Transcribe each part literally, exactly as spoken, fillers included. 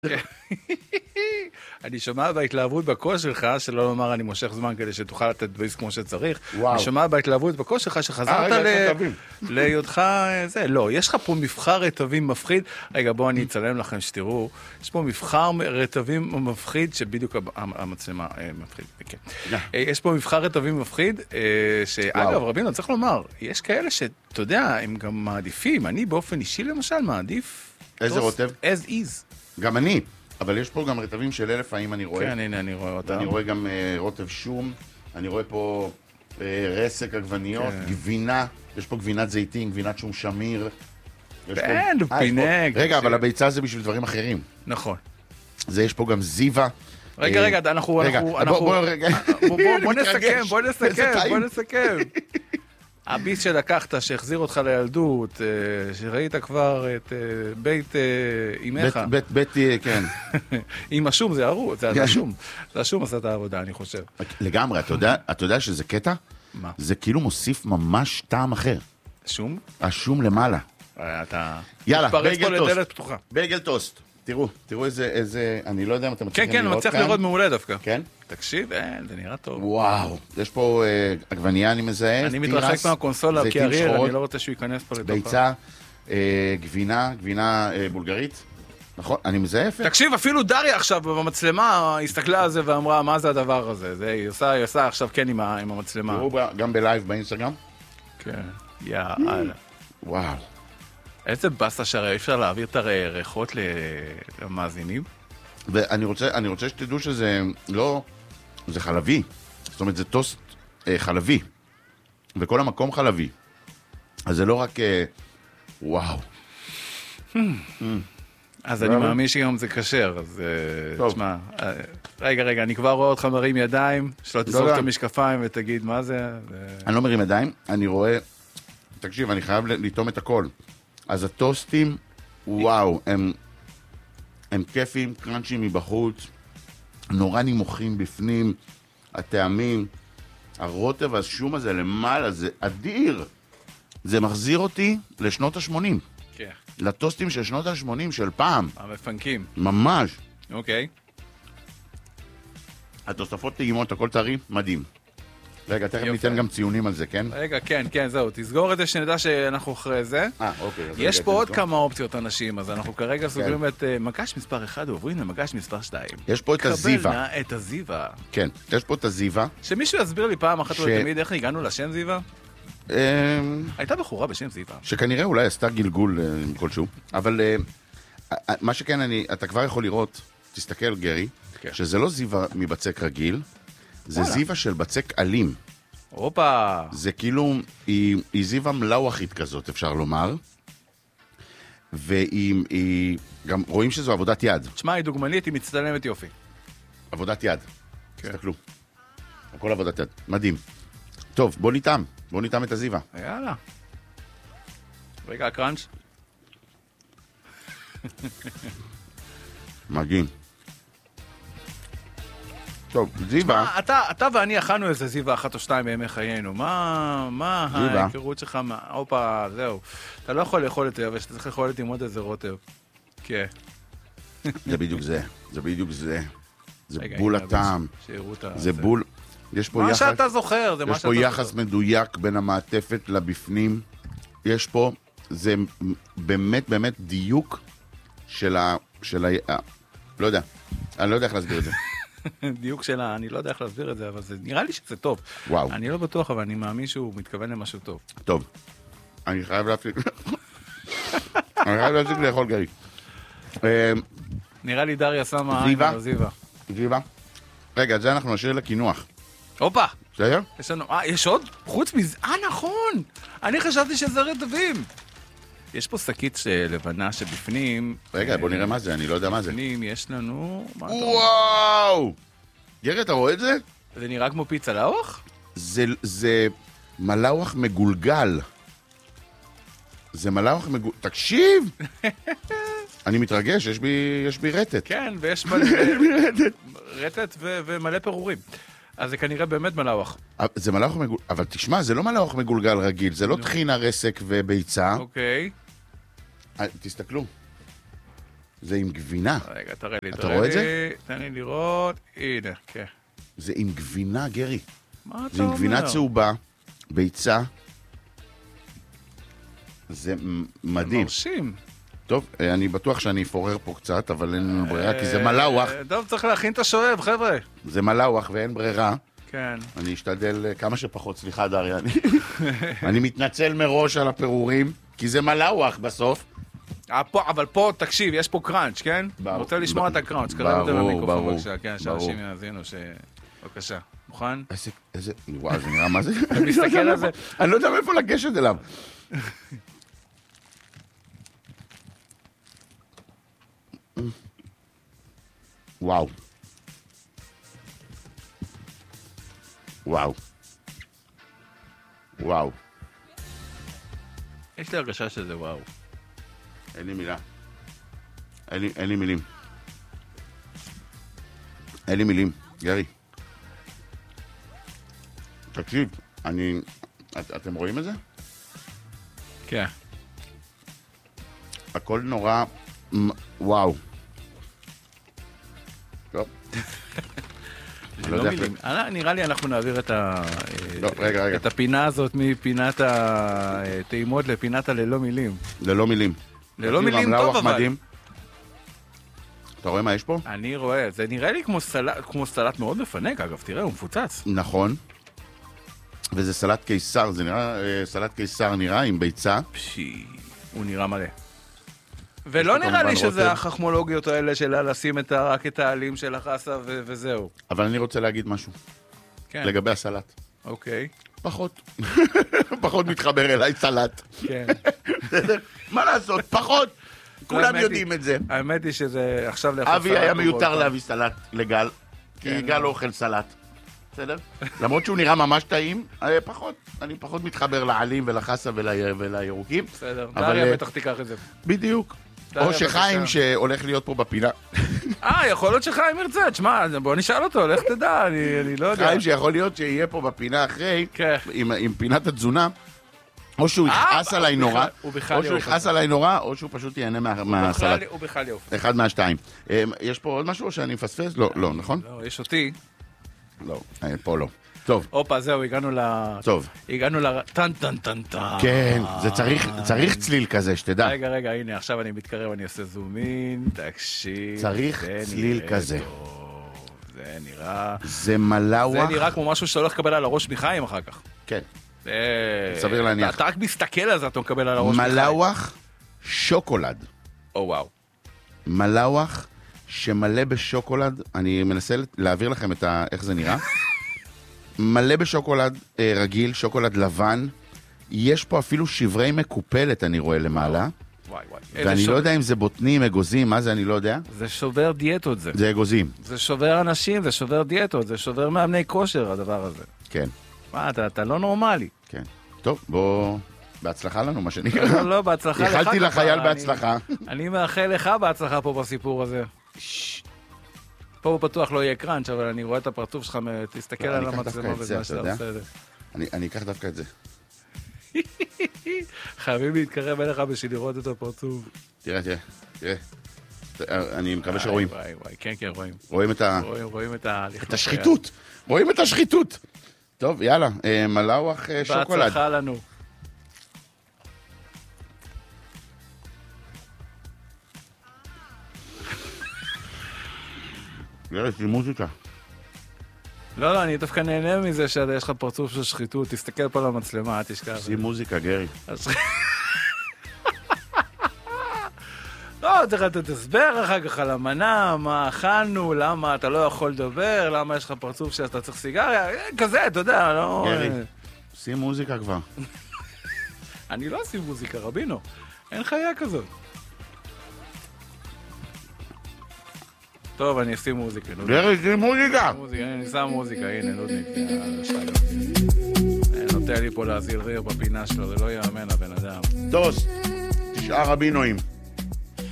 אני שומע בהתלהבות בקול שלך, שלא לומר אני מושך זמן כדי שתוכל לתת ביס כמו שצריך. אני שומע בהתלהבות בקול שלך שחזרת ליודך זה. לא, יש לך פה מבחר רטבים מפחיד. רגע, בואו אני אצלם לכם שתראו. יש פה מבחר רטבים מפחיד, שבדיוק המצלמה מפחיד. יש פה מבחר רטבים מפחיד, שאגב, רבינו, צריך לומר, יש כאלה שאתה יודע, הם גם מעדיפים. אני באופן אישי למשל מעדיף איזה רוטב? as is. גם אני, אבל יש פה גם רטבים של אלף האם אני רואה. כן, הנה, אני רואה אותם. אני רואה גם uh, רוטב שום, אני רואה פה uh, רסק עגבניות, כן. גבינה, יש פה גבינת זיתים, גבינת שום שמיר. כן, פה... פינג. רגע, ש... אבל הביצה זה בשביל דברים אחרים. נכון. זה יש פה גם זיווה. רגע, רגע, אנחנו... רגע, אנחנו, בוא, אנחנו... בוא, רגע. בוא, בוא, בוא נסכם, בוא נסכם, בוא נסכם. הביס שלקחת, שהחזיר אותך לילדות, שראית כבר את בית אמך. בית, בית, כן. עם השום, זה ארור, זה השום. זה השום עשה את העבודה, אני חושב. לגמרי, אתה יודע, אתה יודע שזה קטע? מה? זה כאילו מוסיף ממש טעם אחר. שום? השום למעלה. אתה... יאללה, בייגל טוסט. בייגל טוסט. תראו, תראו איזה, איזה, אני לא יודע אם אתם מצליחים לראות כאן. כן, כן, מצליח לראות מעולה דווקא. כן? תקשיב, אין, זה נראה טוב. וואו, יש פה עגבנייה, אני מזהה. אני מתרחק מהקונסולה, כי אריאל, אני לא רוצה שהוא ייכנס פה לתוכה. ביצה, גבינה, גבינה בולגרית. נכון, אני מזהה יפה. תקשיב, אפילו דריה עכשיו במצלמה הסתכלה על זה ואמרה, מה זה הדבר הזה? היא עושה עכשיו כן עם המצלמה. תראו גם בלייב באינסטגרם. כן, יאללה. וואו. איזה בסה שהרי אפשר להעביר את הריחות למאזינים. ואני רוצה, אני רוצה שתדעו שזה לא, זה חלבי. זאת אומרת, זה טוסט אה, חלבי. וכל המקום חלבי. אז זה לא רק, אה, וואו. אז אני מאמין שגם זה קשר, אז תשמע, רגע, רגע, אני כבר רואה אותך מרים ידיים, שלא תסוף את המשקפיים ותגיד מה זה. אני לא מרים ידיים, אני רואה, תקשיב, אני חייב לטום את הכל. אז הטוסטים, וואו, הם, הם כיפים, קרנצ'ים מבחוץ, נורא נימוכים בפנים, הטעמים, הרוטב, השום הזה למעלה, זה אדיר. זה מחזיר אותי לשנות ה-שמונים. כן. לטוסטים של שנות ה-שמונים של פעם. המפנקים. ממש. אוקיי. התוספות טעימות, הכל טרי, מדהים. רגע, תכף ניתן גם ציונים על זה, כן? רגע, כן, כן, זהו. תסגור את זה שנדע שאנחנו אחרי זה. אה, אוקיי. יש פה עוד כמה אופציות אנשים, אז אנחנו כרגע סוגרים את מגש מספר אחד, ועוברים למגש מספר שתיים. יש פה את הזיווה. קבל נא את הזיווה. כן, יש פה את הזיווה. שמישהו יסביר לי פעם אחת ולתמיד איך הגענו לשם זיווה? הייתה בחורה בשם זיווה. שכנראה אולי עשתה גלגול כלשהו. אבל מה שכן, אתה כבר יכול לראות, תסתכל גרי, שזה לא זיווה מבצק רגיל, זה זיווה של בצק אלים. אופה. זה כאילו, היא, היא זיווה מלאוחית כזאת, אפשר לומר. והיא, היא, גם רואים שזו עבודת יד. תשמע, היא דוגמנית, היא מצטלמת יופי. עבודת יד. כן. תסתכלו. הכל עבודת יד. מדהים. טוב, בוא ניתם. בוא ניתם את הזיווה. יאללה. רגע, הקראנץ'. מדהים. טוב, זיווה... שמה, אתה, אתה ואני אכלנו איזה זיווה אחת או שתיים בימי חיינו. מה, מה ההיכרות שלך? אופה, זהו. אתה לא יכול לאכול את זה, אבל שאתה צריך לאכול את עם עוד איזה רוטב. כן. זה בדיוק זה. זה בדיוק זה. זה בול הטעם. זה בול... יש פה מה יחס... שאתה זוכר, זה מה שאתה זוכר. יש פה יחס מדויק בין המעטפת לבפנים. יש פה... זה באמת באמת דיוק של ה... של ה... לא יודע. אני לא יודע איך להסביר את זה. דיוק שלה, אני לא יודע איך להסביר את זה, אבל זה נראה לי שזה טוב. וואו. אני לא בטוח, אבל אני מאמין שהוא מתכוון למשהו טוב. טוב. אני חייב להפסיק. אני חייב להפסיק לאכול גרי. נראה לי דריה שמה עין על הזיווה. זיווה. רגע, את זה אנחנו נשאיר לכינוח. הופה. בסדר? יש לנו, אה, יש עוד? חוץ מזה, אה, נכון. אני חשבתי שזה רטבים. יש פה שקית לבנה שבפנים... רגע, בוא נראה מה זה, אני לא יודע מה זה. בפנים יש לנו... וואו! גרי, אתה רואה את זה? זה נראה כמו פיצה לאוח? זה מלאוח מגולגל. זה מלאוח מגולגל... תקשיב! אני מתרגש, יש בי רטט. כן, ויש מלא... רטט ומלא פירורים. אז זה כנראה באמת מלאוח. זה מלאוח מגולגל, אבל תשמע, זה לא מלאוח מגולגל רגיל, זה לא טחינה, רסק וביצה. אוקיי. תסתכלו. זה עם גבינה. רגע, תראה לי, אתה רואה את זה? תן לי לראות, הנה, כן. זה עם גבינה, גרי. מה אתה אומר? זה עם גבינה צהובה, ביצה. זה מדהים. מרשים. טוב, אני בטוח שאני אפורר פה קצת, אבל אין לנו ברירה, כי זה מלאווח. טוב, צריך להכין את השואב, חבר'ה. זה מלאווח ואין ברירה. כן. אני אשתדל כמה שפחות, סליחה דריה, אני מתנצל מראש על הפירורים, כי זה מלאווח בסוף. אבל פה, תקשיב, יש פה קראנץ', כן? אני רוצה לשמוע את הקראנץ', קרב את זה למיקרופון, בבקשה, כן, שאנשים יאזינו, ש... בבקשה, מוכן? איזה, איזה, וואו, זה נראה מה זה? אתה מסתכל על זה? אני לא יודע מאיפה לגשת אליו. וואו. וואו. וואו. יש לי הרגשה שזה וואו. אין לי מילה. אין לי, אין לי מילים. אין לי מילים, גרי. תקשיב, אני... את, אתם רואים את זה? כן. הכל נורא... וואו. טוב. זה לא מילים. נראה לי אנחנו נעביר את ה... לא, רגע, רגע. את הפינה הזאת מפינת הטעימות לפינת הללא מילים. ללא מילים. ללא מילים טוב אבל. מדהים. אתה רואה מה יש פה? אני רואה, זה נראה לי כמו סלט, כמו סלט מאוד מפנק, אגב, תראה, הוא מפוצץ. נכון. וזה סלט קיסר, זה נראה, סלט קיסר נראה עם ביצה. פשי, הוא נראה מלא. ולא נראה לי שזה החכמולוגיות האלה שלה לשים את רק את העלים של החסה ו- וזהו. אבל אני רוצה להגיד משהו. כן. לגבי הסלט. אוקיי. פחות. פחות מתחבר אליי סלט. כן. מה לעשות? פחות. כולם יודעים את זה. האמת היא שזה עכשיו לאכול סלט. אבי היה מיותר להביא סלט לגל, כי גל לא אוכל סלט. בסדר? למרות שהוא נראה ממש טעים, פחות. אני פחות מתחבר לעלים ולחסה ולירוקים. בסדר. דריה בטח תיקח את זה. בדיוק. או שחיים שהולך להיות פה בפינה. אה, יכול להיות שחיים ירצה, תשמע, בוא נשאל אותו, לך תדע, אני לא יודע. חיים שיכול להיות שיהיה פה בפינה אחרי, עם פינת התזונה, או שהוא יכעס עליי נורא, או שהוא יכעס עליי נורא, או שהוא פשוט ייהנה מהסלט. הוא בכלל יופי. אחד מהשתיים. יש פה עוד משהו שאני מפספס? לא, לא, נכון? לא, יש אותי. לא, פה לא. טוב. אופה, זהו, הגענו ל... טוב. הגענו ל... טן, טן, טן, טן. כן, זה צריך, צריך צליל כזה, שתדע. רגע, רגע, הנה, עכשיו אני מתקרב, אני אעשה זומין, תקשיב. צריך צליל כזה. זה נראה... זה מלאווח. זה נראה כמו משהו שאתה הולך לקבל על הראש מחיים אחר כך. כן. סביר להניח. אתה רק מסתכל על זה, אתה מקבל על הראש מחיים. מלאווח שוקולד. או וואו. מלאווח שמלא בשוקולד, אני מנסה להעביר לכם את ה... איך זה נראה. מלא בשוקולד אה, רגיל, שוקולד לבן. יש פה אפילו שברי מקופלת, אני רואה למעלה. וואי, וואי. ואני לא יודע אם זה בוטנים, אגוזים, מה זה, אני לא יודע. זה שובר דיאטות זה. זה אגוזים. זה שובר אנשים, זה שובר דיאטות, זה שובר מאמני כושר, הדבר הזה. כן. מה, אתה, אתה לא נורמלי. כן. טוב, בוא... בהצלחה לנו, מה שנקרא. לא, לא, בהצלחה לך. איחלתי לחייל בהצלחה. אני מאחל לך בהצלחה פה בסיפור הזה. פה בטוח לא יהיה קראנץ', אבל אני רואה את הפרצוף שלך, תסתכל על המצלמה בזמן שאתה עושה את זה. אני אקח דווקא את זה. חייבים להתקרב אליך בשביל לראות את הפרצוף. תראה, תראה, תראה. אני מקווה שרואים. וואי, וואי, כן, כן, רואים. רואים את ה... רואים את ה... את השחיתות. רואים את השחיתות. טוב, יאללה, מלאווח שוקולד. בהצלחה לנו. יאללה, יש לי מוזיקה. לא, לא, אני דווקא נהנה מזה שיש לך פרצוף של שחיתות, תסתכל פה על המצלמה, אל תשכח. יש לי מוזיקה, גרי. לא, צריך לתת הסבר אחר כך על המנה, מה אכלנו, למה אתה לא יכול לדבר, למה יש לך פרצוף שאתה צריך סיגריה, כזה, אתה יודע, לא... גרי, שים מוזיקה כבר. אני לא אשים מוזיקה, רבינו, אין חיה כזאת. טוב, אני אשים מוזיקה. גרי, שים מוזיקה! אני שם מוזיקה, הנה, נודניק. נותן לי פה להזיל ריר בפינה שלו, זה לא יאמן הבן אדם. טוס, תשעה רבינואים.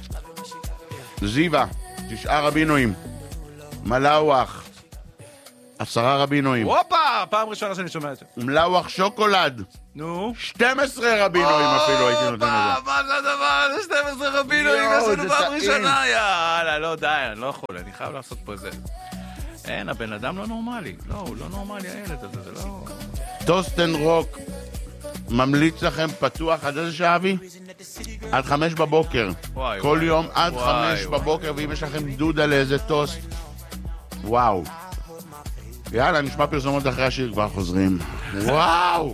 זיווה, תשעה רבינואים. מלאווח. עשרה רבינואים. הופה, פעם ראשונה שאני שומע את זה. מלאוח שוקולד. נו. שתים עשרה רבינואים אפילו הייתי נותן לזה. מה זה הדבר הזה? שתים עשרה רבינואים, עשינו פעם ראשונה, יאללה, לא די, אני לא יכול, אני חייב לעשות פה זה. אין, הבן אדם לא נורמלי. לא, הוא לא נורמלי, הילד הזה, זה לא... טוסט אנד רוק. ממליץ לכם פתוח עד איזה שעה אבי? עד חמש בבוקר. וואי, כל וואי, יום עד וואי, חמש וואי. בבוקר, ואם יש לכם דודה לאיזה טוסט, וואו. יאללה, נשמע פרסומות אחרי השיר, כבר חוזרים. וואו!